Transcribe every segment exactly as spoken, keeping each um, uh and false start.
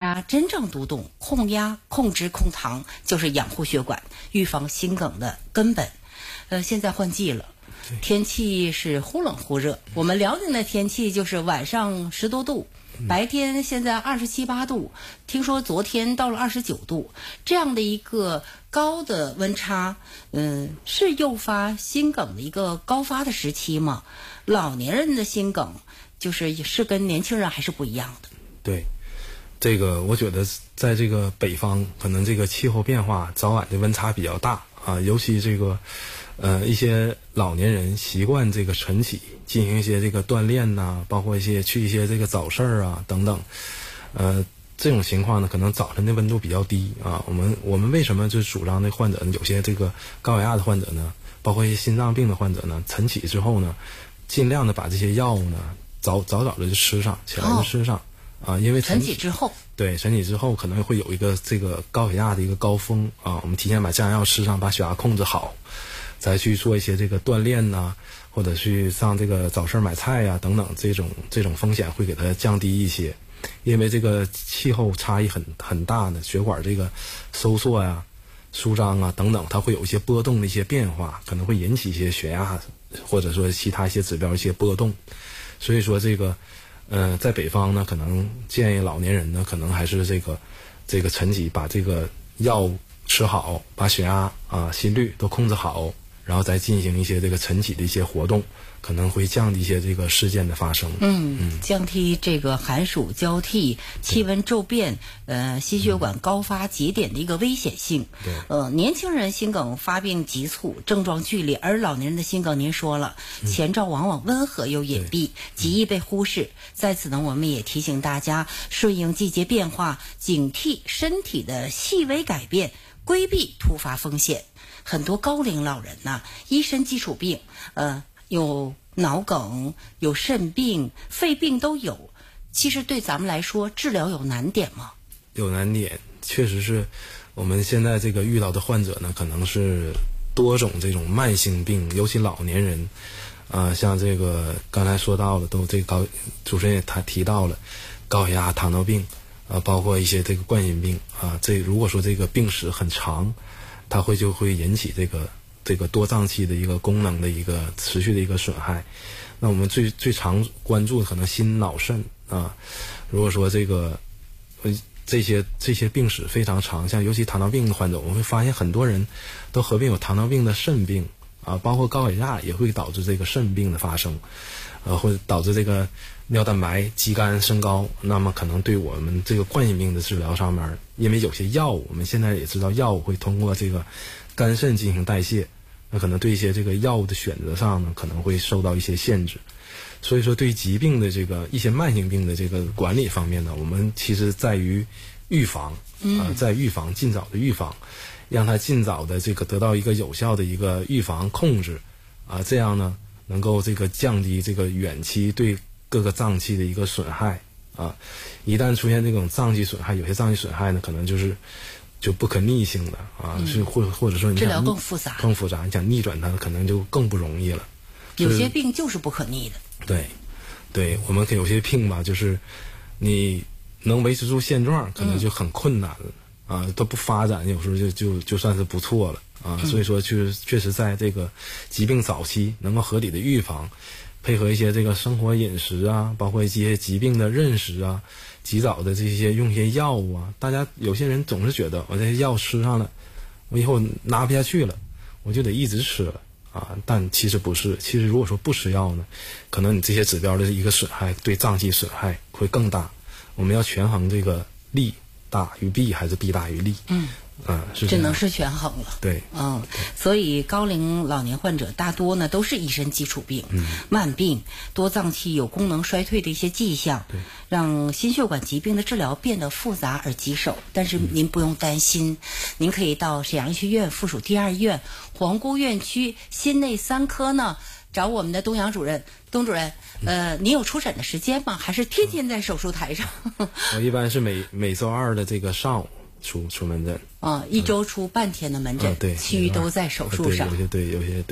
家真正读懂控压、控脂、控糖就是养护血管、预防心梗的根本。呃，现在换季了。天气是忽冷忽热，我们辽宁的天气就是晚上十多度，白天现在二十七八度，听说昨天到了二十九度，这样的一个高的温差，嗯，是诱发心梗的一个高发的时期吗？老年人的心梗就是是跟年轻人还是不一样的？ 对，这个我觉得在这个北方，可能这个气候变化早晚的温差比较大啊，尤其这个。呃，一些老年人习惯这个晨起，进行一些这个锻炼呐、啊，包括一些去一些这个早市啊等等，呃，这种情况呢，可能早晨的温度比较低啊。我们我们为什么就主张这患者有些这个高血压的患者呢，包括一些心脏病的患者呢，晨起之后呢，尽量的把这些药物呢早早早的就吃上，起来就吃上、哦、啊，因为晨起之后， 对，晨起之后可能会有一个这个高血压的一个高峰啊，我们提前把降压药吃上，把血压控制好。再去做一些这个锻炼呐、啊，或者去上这个早市买菜呀、啊、等等，这种这种风险会给它降低一些，因为这个气候差异很很大的，血管这个收缩呀、舒张啊等等，它会有一些波动的一些变化，可能会引起一些血压或者说其他一些指标一些波动，所以说这个呃在北方呢，可能建议老年人呢，可能还是这个这个晨起把这个药吃好，把血压啊心率都控制好。然后再进行一些这个晨起的一些活动，可能会降低一些这个事件的发生。 嗯，嗯降低这个寒暑交替、气温骤变，呃，心血管高发节点的一个危险性。 对， 呃，年轻人心梗发病急促，症状剧烈，而老年人的心梗，您说了，前兆往往温和又隐蔽，极易被忽视。在此呢，我们也提醒大家，顺应季节变化，警惕身体的细微改变，规避突发风险。很多高龄老人呢，一身基础病，呃，有脑梗、有肾病、肺病都有。其实对咱们来说，治疗有难点吗？ 有难点，确实是我们现在这个遇到的患者呢，可能是多种这种慢性病，尤其老年人，啊、呃，像这个刚才说到的，都这个高主持人也他提到了高血压、糖尿病，啊、呃，包括一些这个冠心病啊、呃，这如果说这个病史很长。它会就会引起这个这个多脏器的一个功能的一个持续的一个损害。那我们最最常关注的可能心脑肾啊，如果说这个呃这些这些病史非常长，像尤其糖尿病的患者，我们会发现很多人都合并有糖尿病的肾病啊，包括高血压也会导致这个肾病的发生，呃，会导致这个尿蛋白、肌酐升高。那么可能对我们这个冠心病的治疗上面，因为有些药物，我们现在也知道药物会通过这个肝肾进行代谢，那可能对一些这个药物的选择上呢，可能会受到一些限制。所以说对疾病的这个一些慢性病的这个管理方面呢，我们其实在于预防啊、呃，在预防尽早的预防，让它尽早的这个得到一个有效的一个预防控制啊、呃，这样呢能够这个降低这个远期对各个脏器的一个损害啊。一旦出现这种脏器损害，有些脏器损害呢可能就是就不可逆性的啊，嗯、是或或者说你治疗更复杂， 更复杂，你想逆转它可能就更不容易了。 有些病就是不可逆的。 对，对，我们有些病吧，就是你能维持住现状，可能就很困难了、嗯、啊，都不发展，有时候就就就算是不错了啊。嗯、所以说，确确实在这个疾病早期能够合理的预防，配合一些这个生活饮食啊，包括一些疾病的认识啊，及早的这些用一些药物啊。大家有些人总是觉得我这些药吃上了，我以后拿不下去了，我就得一直吃了。啊，但其实不是。其实如果说不吃药呢，可能你这些指标的一个损害，对脏器损害会更大。我们要权衡这个利大于弊，还是弊大于利？嗯，啊，是只能是权衡了。 对， 嗯，所以高龄老年患者大多呢都是一身基础病、嗯、慢病，多脏器有功能衰退的一些迹象， 对， 让心血管疾病的治疗变得复杂而棘手。但是您不用担心，嗯、您可以到沈阳医学院附属第二医院皇姑院区心内三科呢找我们的东阳主任。东主任，呃，您有出诊的时间吗？还是天天在手术台上？ 我一般是每每周二的这个上午出出门诊。 啊，一周出半天的门诊， 嗯、对， 其余都在手术上。 对，有些对，有些对。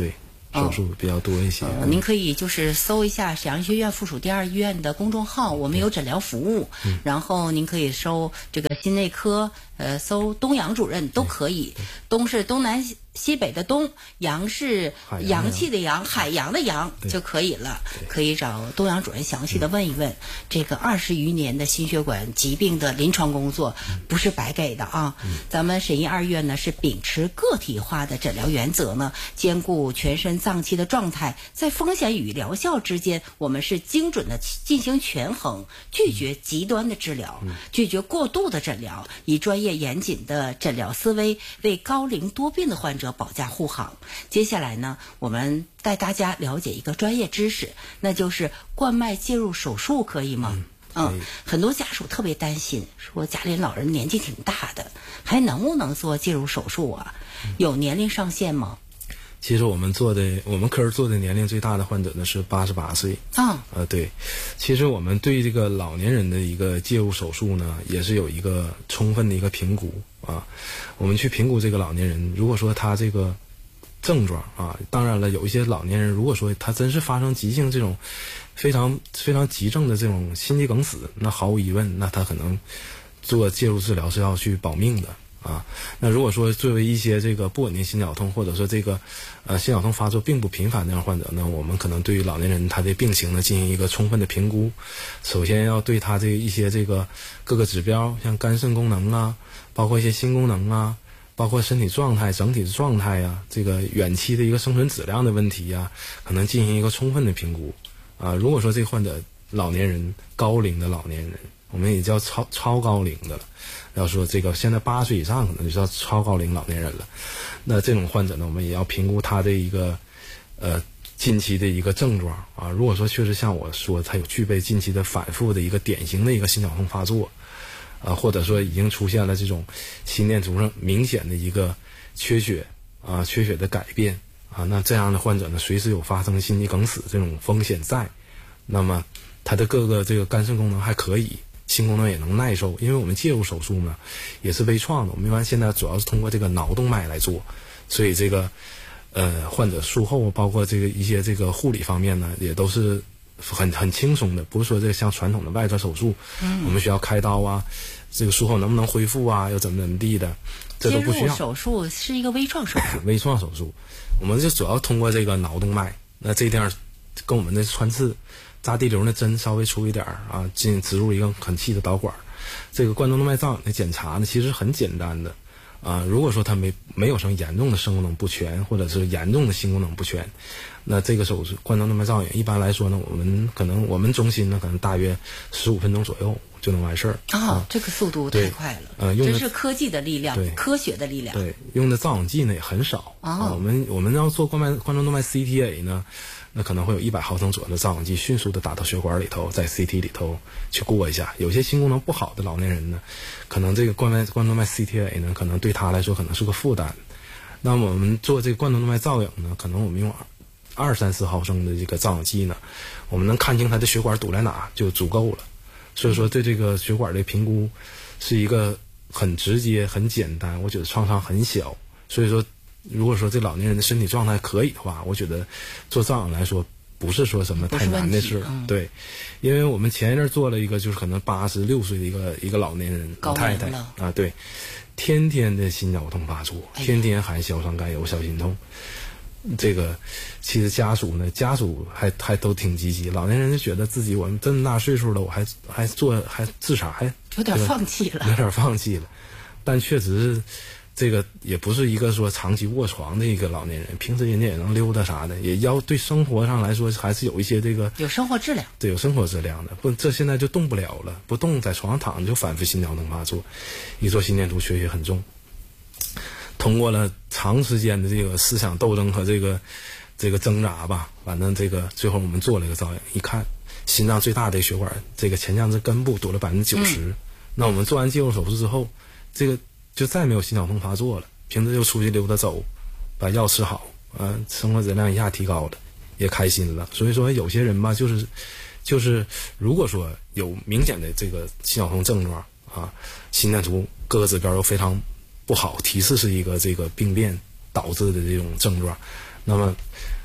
手术比较多一些。 哦呃、您可以就是搜一下沈阳医学院附属第二医院的公众号，我们有诊疗服务。嗯、然后您可以搜这个心内科，呃，搜东阳主任都可以。东是东南西北的东，阳是阳气的阳，海洋的洋就可以了。可以找东阳主任详细的问一问。嗯、这个二十余年的心血管疾病的临床工作不是白给的啊！嗯、咱们沈医二院呢是秉持个体化的诊疗原则呢，兼顾全身脏器的状态，在风险与疗效之间，我们是精准的进行权衡，拒绝极端的治疗，嗯、拒绝过度的诊疗，以专业严谨的诊疗思维为高龄多病的患者保驾护航。接下来呢，我们带大家了解一个专业知识，那就是冠脉介入手术，可以吗？嗯，嗯很多家属特别担心，说家里老人年纪挺大的，还能不能做介入手术啊？有年龄上限吗？ 其实我们做的，我们科做的年龄最大的患者呢是八十八岁。 啊， 呃，对，其实我们对这个老年人的一个介入手术呢，也是有一个充分的一个评估啊。我们去评估这个老年人，如果说他这个症状啊，当然了，有一些老年人，如果说他真是发生急性这种非常非常急症的这种心肌梗死，那毫无疑问，那他可能做介入治疗是要去保命的。啊，那如果说作为一些这个不稳定心绞痛，或者说这个呃心绞痛发作并不频繁这样患者呢，我们可能对于老年人他的病情呢进行一个充分的评估。首先要对他这一些这个各个指标，像肝肾功能啊，包括一些心功能啊，包括身体状态整体的状态呀、啊，这个远期的一个生存质量的问题呀、啊，可能进行一个充分的评估。啊，如果说这个患者老年人高龄的老年人，我们也叫超超高龄的了。要说这个现在八十岁以上可能就叫超高龄老年人了，那这种患者呢，我们也要评估他的一个呃近期的一个症状啊。如果说确实像我说，他有具备近期的反复的一个典型的一个心绞痛发作，啊，或者说已经出现了这种心电图上明显的一个缺血啊，缺血的改变啊，那这样的患者呢，随时有发生心肌梗死这种风险在，那么他的各个这个肝肾功能还可以。心功能也能耐受，因为我们介入手术呢也是微创的，我们一般现在主要是通过这个脑动脉来做，所以这个呃患者术后包括这个一些这个护理方面呢也都是很很轻松的，不是说这个像传统的外科手术，嗯，我们需要开刀啊，这个术后能不能恢复啊，又怎么怎么地的，这都不需要。 介入手术是一个微创手术， 微创手术，我们就主要通过这个脑动脉，那这地方跟我们的穿刺。扎地瘤的针稍微粗一点啊，进植入一个很细的导管。这个冠状动脉造影的检查呢，其实很简单的啊。如果说他没没有什么严重的肾功能不全，或者是严重的心功能不全，那这个手术冠状动脉造影一般来说呢，我们可能我们中心呢可能大约十五分钟左右就能完事儿。 啊、哦，这个速度太快了， 呃，用的这是科技的力量， 对， 科学的力量。 对，用的造影剂呢也很少。 哦、 啊，我们我们要做冠脉冠状动脉 C T A 呢。那可能会有一百毫升左右的造影剂迅速的打到血管里头，在 C T 里头去过一下。有些心功能不好的老年人呢，可能这个冠脉冠动脉 C T A 呢，可能对他来说可能是个负担。那么我们做这个冠状动脉造影呢，可能我们用二三四毫升的这个造影剂呢，我们能看清他的血管堵在哪就足够了。所以说对这个血管的评估是一个很直接、很简单，我觉得创伤很小。所以说。如果说这老年人的身体状态可以的话，我觉得做造影来说不是说什么太难的事。嗯、对，因为我们前一阵做了一个，就是可能八十六岁的一个一个老年人老太太啊，对，天天的心绞痛发作，天天含硝酸甘油小心痛。这个其实家属呢，家属还还都挺积极，老年人就觉得自己我们这么大岁数了，我还还做还自杀，还有点放弃了， 有点放弃了，但确实是。这个也不是一个说长期卧床的一个老年人，平时人家也能溜达啥的，也要对生活上来说还是有一些这个有生活质量， 对，有生活质量的。不，这现在就动不了了，不动在床上躺着就反复心绞痛发作，一做心电图缺血很重。通过了长时间的这个思想斗争和这个这个挣扎吧，反正这个最后我们做了一个造影，一看心脏最大的血管这个前腔子根部堵了百分之九十。那我们做完介入手术之后，这个。就再没有心绞痛发作了，平时就出去溜达走，把药吃好，呃，生活质量一下提高了，也开心了。所以说有些人吧，就是就是如果说有明显的这个心绞痛症状啊，心电图各个指标又非常不好，提示是一个这个病变导致的这种症状，那么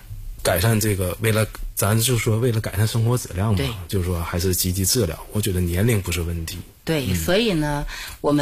改善这个，为了咱就说为了改善生活质量嘛，就是说还是积极治疗。我觉得年龄不是问题。 对，嗯、所以呢，我们。